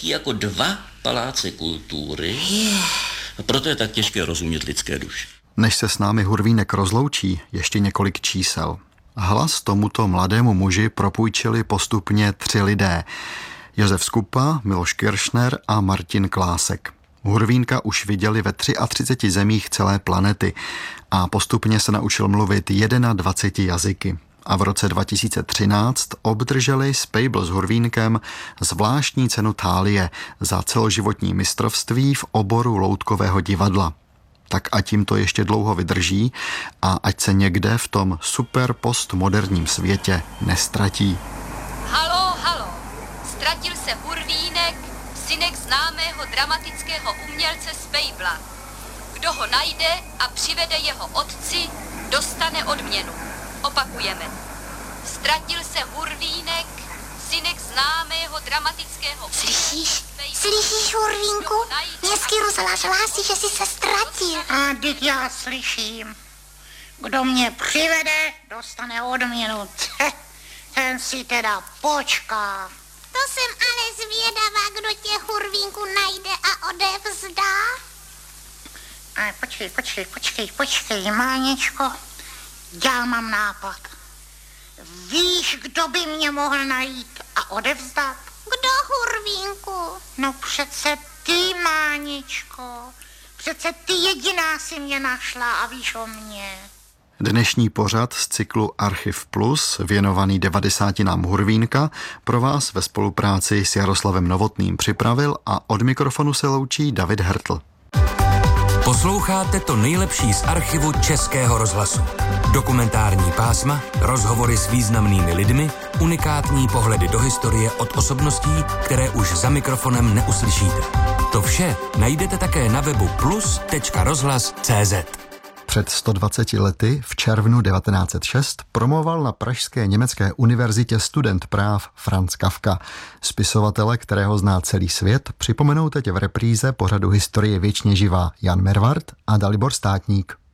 velký jako 2 paláce kultury. A proto je tak těžké rozumět lidské duši. Než se s námi Hurvínek rozloučí, ještě několik čísel. Hlas tomuto mladému muži propůjčili postupně 3 lidé. Josef Skupa, Miloš Kiršner a Martin Klásek. Hurvínka už viděli ve 33 zemích celé planety a postupně se naučil mluvit 21 jazyky. A v roce 2013 obdrželi Spejbl s Hurvínkem zvláštní cenu Thálie za celoživotní mistrovství v oboru loutkového divadla. Tak ať jim to ještě dlouho vydrží a ať se někde v tom super postmoderním světě nestratí. Haló, haló, ztratil se Hurvínek, synek známého dramatického umělce Spejbla. Kdo ho najde a přivede jeho otci, dostane odměnu. Opakujeme. Ztratil se Hurvínek, synek známého dramatického... Slyšíš, Hurvínku? Městský rozhlas hlásí, že jsi se ztratil. A teď já slyším. Kdo mě přivede, dostane odměnu. Ten si teda počká. To jsem ale zvědavá, kdo tě, Hurvínku, najde a odevzdá. Počkej, Máničko. Já mám nápad. Víš, kdo by mě mohl najít a odevzdat? Kdo, Hurvínku? No přece ty, Máničko. Přece ty jediná si mě našla a víš o mně. Dnešní pořad z cyklu Archiv Plus, věnovaný 90. Hurvínka, pro vás ve spolupráci s Jaroslavem Novotným připravil a od mikrofonu se loučí David Hertl. Posloucháte to nejlepší z archivu Českého rozhlasu. Dokumentární pásma, rozhovory s významnými lidmi, unikátní pohledy do historie od osobností, které už za mikrofonem neuslyšíte. To vše najdete také na webu plus.rozhlas.cz. Před 120 lety v červnu 1906 promoval na Pražské německé univerzitě student práv Franz Kafka. Spisovatele, kterého zná celý svět, připomenou teď v repríze pořadu Historie věčně živá Jan Mervart a Dalibor Státník.